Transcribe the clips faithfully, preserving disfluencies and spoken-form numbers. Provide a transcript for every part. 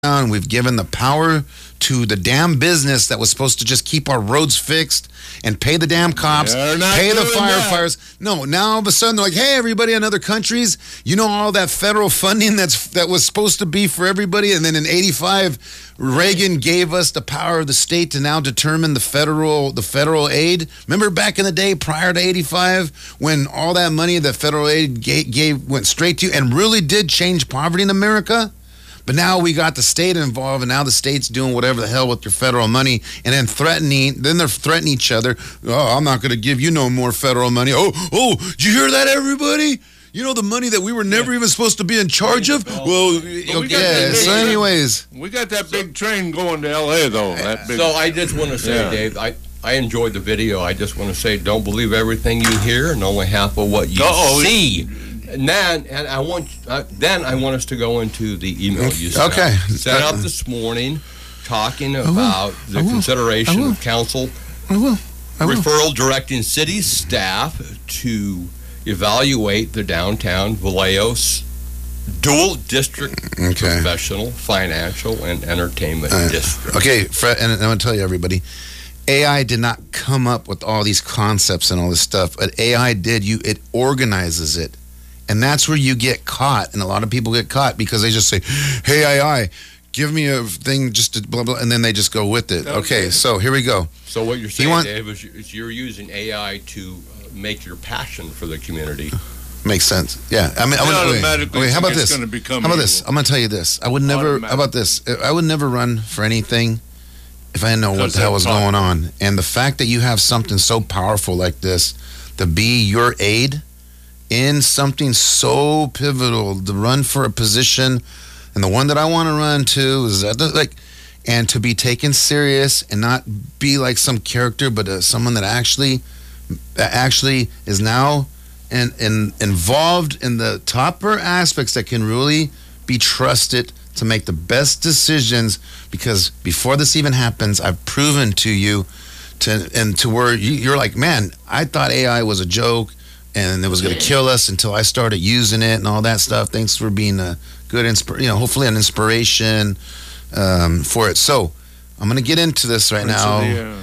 down. We've given the power to the damn business that was supposed to just keep our roads fixed and pay the damn cops, pay the firefighters. That. No, now all of a sudden they're like, hey, everybody in other countries, you know all that federal funding that's that was supposed to be for everybody? And then in eighty-five, Reagan gave us the power of the state to now determine the federal the federal aid. Remember back in the day prior to eighty-five when all that money that federal aid gave, gave went straight to you and really did change poverty in America? But now we got the state involved, and now the state's doing whatever the hell with your federal money, and then threatening. Then they're threatening each other. Oh, I'm not going to give you no more federal money. Oh, oh, did you hear that, everybody? You know the money that we were never yeah. even supposed to be in charge of? Well, well we yeah. So, anyways, we got that big train going to L A though. That big, so I just want to say, yeah. Dave, I. I enjoyed the video. I just want to say, don't believe everything you hear, and only half of what you Uh-oh. see. And then, and I want, uh, then I want us to go into the email you sent okay. out, sent out this morning, talking about the consideration of council I will. I will. referral directing city staff to evaluate the downtown Vallejo dual district okay. professional, financial, and entertainment uh, district. Okay, Fred, and I'm going to tell you, everybody. A I did not come up with all these concepts and all this stuff, but A I did. You, it organizes it. And that's where you get caught, and a lot of people get caught because they just say, hey, A I, give me a thing just to blah, blah, and then they just go with it. Okay, okay so here we go. So what you're saying, want, Dave, is you're using A I to make your passion for the community. Makes sense. Yeah. I mean, I would, automatically wait, wait, how about this? How about evil. this? I'm going to tell you this. I would never, how about this? I would never run for anything if I didn't know what the hell was going on. And the fact that you have something so powerful like this to be your aid in something so pivotal, to run for a position, and the one that I want to run to is that, like, and to be taken serious and not be like some character, but uh, someone that actually, that actually is now in, in, involved in the topper aspects that can really be trusted to make the best decisions. Because before this even happens, I've proven to you, to and to where you, you're like, man, I thought A I was a joke and it was going to kill us until I started using it and all that stuff. Thanks for being a good, insp- you know, hopefully an inspiration um, for it. So I'm going to get into this right now,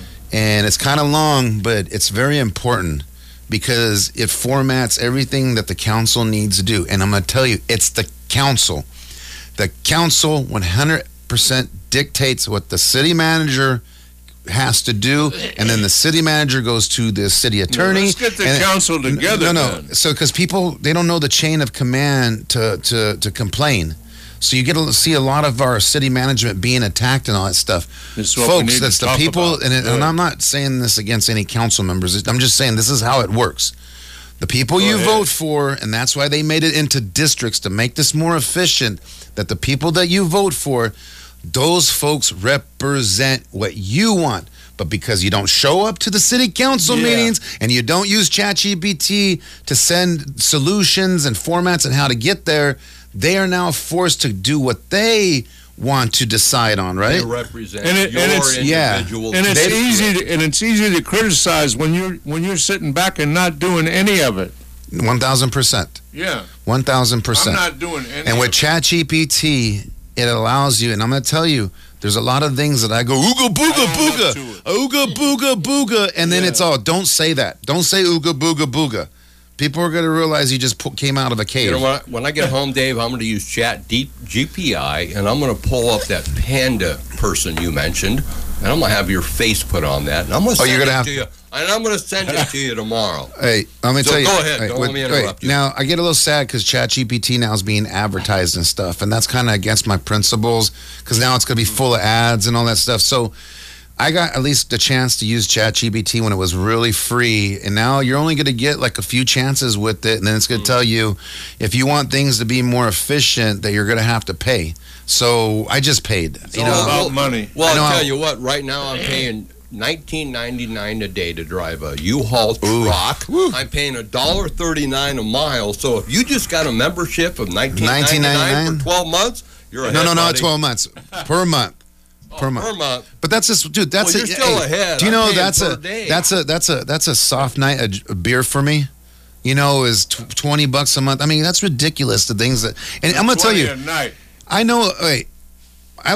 and it's kind of long, but it's very important because it formats everything that the council needs to do. And I'm going to tell you, it's the council. The council one hundred percent dictates what the city manager has to do, and then the city manager goes to the city attorney. Let's get the and, council together. No, no. Then. So, because people, they don't know the chain of command to, to, to complain. So you get to see a lot of our city management being attacked and all that stuff. Folks, that's the people, and, it, and I'm not saying this against any council members. I'm just saying this is how it works. The people Go you ahead. vote for, and that's why they made it into districts to make this more efficient, that the people that you vote for, those folks represent what you want. But because you don't show up to the city council yeah. meetings and you don't use ChatGPT to send solutions and formats and how to get there, they are now forced to do what they want to decide on, right? They represent and it, your and it's, individual. Yeah. And it's easy to, and it's easy to criticize when you're when you're sitting back and not doing any of it. One thousand percent. Yeah. One thousand percent. I'm not doing any. And with of ChatGPT, it allows you, and I'm going to tell you, there's a lot of things that I go, ooga booga booga, ooga booga booga, and then yeah. it's all, don't say that. Don't say ooga booga booga. People are going to realize you just came out of a cave. You know what? When I get home, Dave, I'm going to use Chat G P I, and I'm going to pull up that panda person you mentioned, and I'm going to have your face put on that, and I'm going to send oh, you're gonna it have... to you. And I'm going to send it to you tomorrow. Hey, I'm going to so tell you. Go ahead. Hey, Don't wait, let me interrupt wait, you. Now, I get a little sad because ChatGPT now is being advertised and stuff, and that's kind of against my principles because now it's going to be full of ads and all that stuff. So I got at least a chance to use ChatGPT when it was really free, and now you're only going to get like a few chances with it, and then it's going to tell you if you want things to be more efficient that you're going to have to pay. So I just paid. It's you all know, about money. Well, I'll tell you what, right now I'm paying nineteen ninety-nine a day to drive a U-Haul truck. Ooh. I'm paying one dollar thirty-nine a mile. So if you just got a membership of nineteen ninety-nine for twelve months, you're ahead. No, no, no, buddy. twelve months per month. Oh, per month. Per month. But that's just, dude. That's well, a, you're still hey, ahead. Do you I'm know that's a day. that's a that's a that's a soft night a, a beer for me? You know, is twenty bucks a month. I mean, that's ridiculous. The things that, and I'm gonna tell you, a night. I know. Wait,